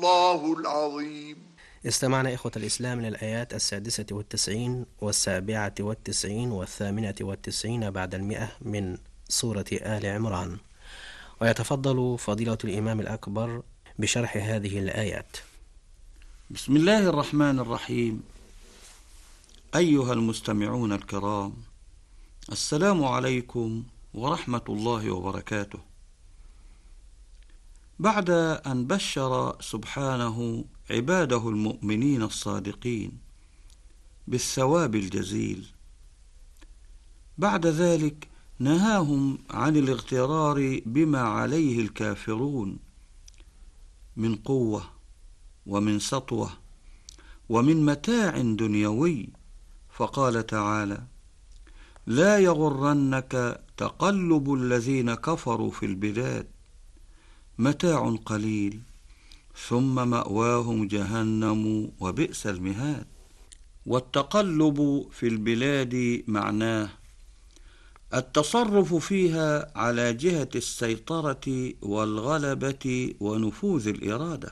الله العظيم. استمعنا إخوة الإسلام للآيات 96 و97 و98 بعد 100 من سورة آل عمران. ويتفضل فضيلة الإمام الأكبر بشرح هذه الآيات. بسم الله الرحمن الرحيم. أيها المستمعون الكرام، السلام عليكم ورحمة الله وبركاته. بعد أن بشر سبحانه عباده المؤمنين الصادقين بالثواب الجزيل، بعد ذلك نهاهم عن الاغترار بما عليه الكافرون من قوة ومن سطوة ومن متاع دنيوي، فقال تعالى: لا يغرنك تقلب الذين كفروا في البلاد، متاع قليل ثم مأواهم جهنم وبئس المهاد. والتقلب في البلاد معناه التصرف فيها على جهة السيطرة والغلبة ونفوذ الإرادة.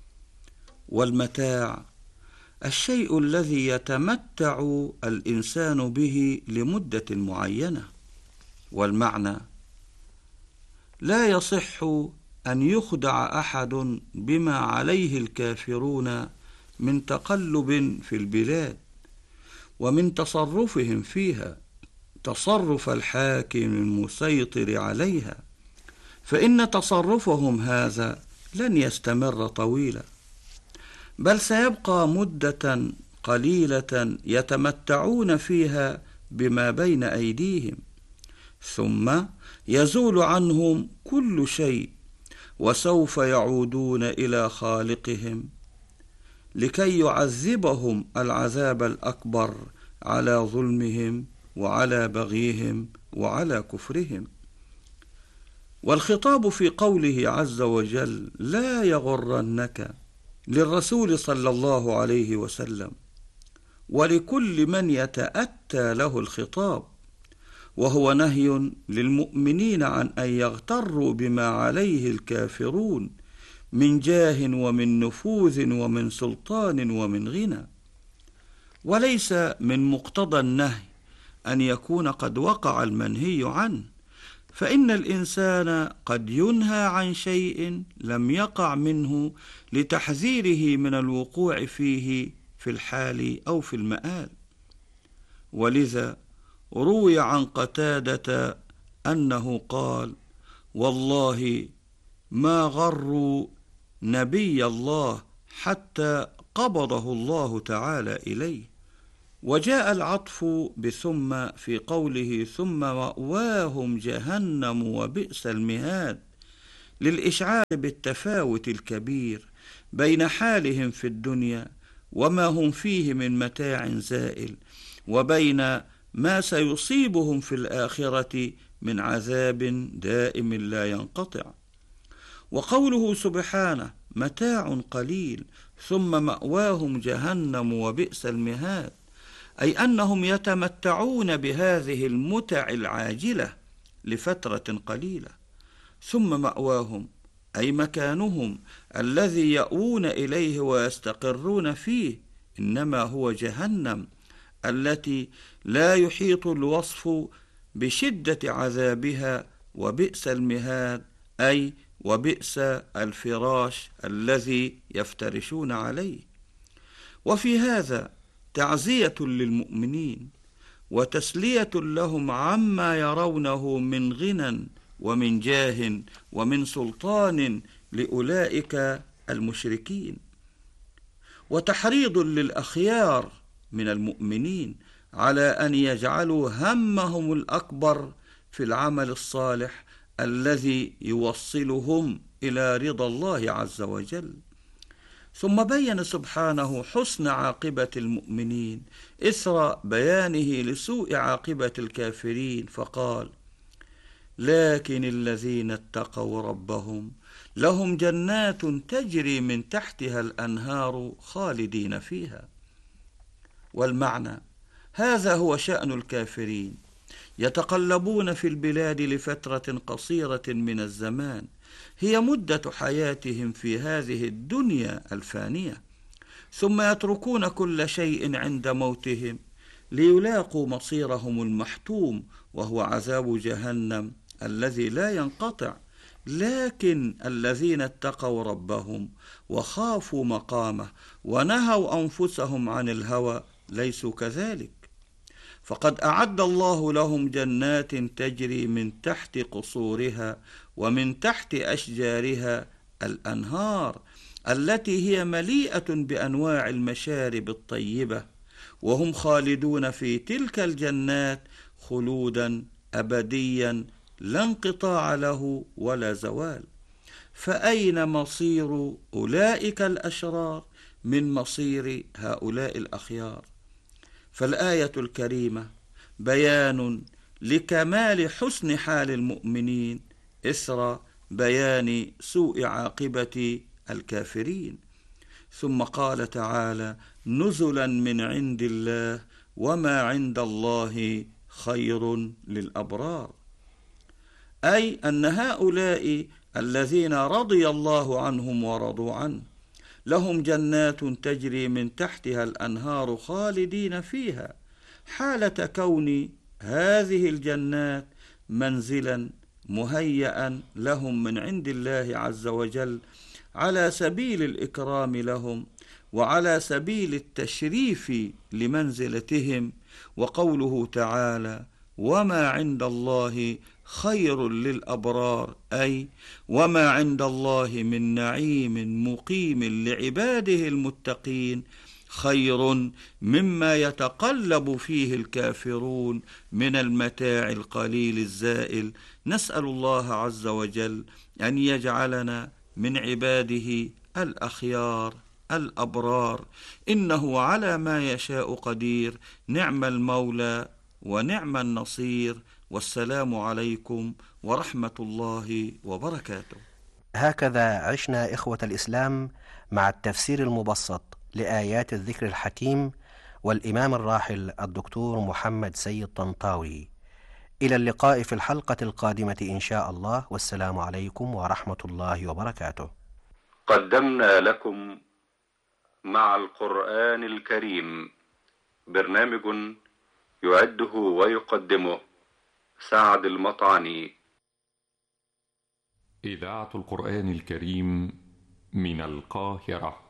والمتاع الشيء الذي يتمتع الإنسان به لمدة معينة. والمعنى: لا يصح أن يخدع أحد بما عليه الكافرون من تقلب في البلاد ومن تصرفهم فيها تصرف الحاكم المسيطر عليها، فإن تصرفهم هذا لن يستمر طويلا، بل سيبقى مدة قليلة يتمتعون فيها بما بين أيديهم، ثم يزول عنهم كل شيء، وسوف يعودون إلى خالقهم لكي يعذبهم العذاب الأكبر على ظلمهم وعلى بغيهم وعلى كفرهم. والخطاب في قوله عز وجل لا يغرنك للرسول صلى الله عليه وسلم ولكل من يتأتى له الخطاب، وهو نهي للمؤمنين عن أن يغتروا بما عليه الكافرون من جاه ومن نفوذ ومن سلطان ومن غنى. وليس من مقتضى النهي أن يكون قد وقع المنهي عنه، فإن الإنسان قد ينهى عن شيء لم يقع منه لتحذيره من الوقوع فيه في الحال أو في المآل. ولذا روي عن قتادة أنه قال: والله ما غروا نبي الله حتى قبضه الله تعالى إليه. وجاء العطف بثم في قوله ثم مأواهم جهنم وبئس المهاد للإشعار بالتفاوت الكبير بين حالهم في الدنيا وما هم فيه من متاع زائل، وبين ما سيصيبهم في الآخرة من عذاب دائم لا ينقطع. وقوله سبحانه متاع قليل ثم مأواهم جهنم وبئس المهاد، أي أنهم يتمتعون بهذه المتع العاجلة لفترة قليلة، ثم مأواهم أي مكانهم الذي يأوون إليه ويستقرون فيه إنما هو جهنم، التي لا يحيط الوصف بشدة عذابها. وبئس المهاد أي وبئس الفراش الذي يفترشون عليه. وفي هذا تعزية للمؤمنين وتسلية لهم عما يرونه من غنى ومن جاه ومن سلطان لأولئك المشركين، وتحريض للأخيار من المؤمنين على أن يجعلوا همهم الأكبر في العمل الصالح الذي يوصلهم إلى رضا الله عز وجل. ثم بين سبحانه حسن عاقبة المؤمنين إثر بيانه لسوء عاقبة الكافرين، فقال: لكن الذين اتقوا ربهم لهم جنات تجري من تحتها الأنهار خالدين فيها. والمعنى: هذا هو شأن الكافرين، يتقلبون في البلاد لفترة قصيرة من الزمان هي مدة حياتهم في هذه الدنيا الفانية، ثم يتركون كل شيء عند موتهم ليلاقوا مصيرهم المحتوم، وهو عذاب جهنم الذي لا ينقطع. لكن الذين اتقوا ربهم وخافوا مقامه ونهوا أنفسهم عن الهوى ليسوا كذلك، فقد أعد الله لهم جنات تجري من تحت قصورها ومن تحت أشجارها الأنهار التي هي مليئة بأنواع المشارب الطيبة، وهم خالدون في تلك الجنات خلودا أبديا لا انقطاع له ولا زوال. فأين مصير أولئك الأشرار من مصير هؤلاء الأخيار؟ فالآية الكريمة بيان لكمال حسن حال المؤمنين إثر بيان سوء عاقبة الكافرين. ثم قال تعالى: نزلا من عند الله وما عند الله خير للأبرار، أي أن هؤلاء الذين رضي الله عنهم ورضوا عنه لهم جنات تجري من تحتها الأنهار خالدين فيها، حالة كون هذه الجنات منزلا مهيئا لهم من عند الله عز وجل على سبيل الإكرام لهم وعلى سبيل التشريف لمنزلتهم. وقوله تعالى: وما عند الله خير للأبرار، أي وما عند الله من نعيم مقيم لعباده المتقين خير مما يتقلب فيه الكافرون من المتاع القليل الزائل. نسأل الله عز وجل أن يجعلنا من عباده الأخيار الأبرار، إنه على ما يشاء قدير. نعم المولى ونعم النصير، والسلام عليكم ورحمة الله وبركاته. هكذا عشنا إخوة الإسلام مع التفسير المبسط لآيات الذكر الحكيم والإمام الراحل الدكتور محمد سيد طنطاوي. إلى اللقاء في الحلقة القادمة إن شاء الله، والسلام عليكم ورحمة الله وبركاته. قدمنا لكم مع القرآن الكريم برنامج يعده ويقدمه سعد المطعني. إذاعة القرآن الكريم من القاهرة.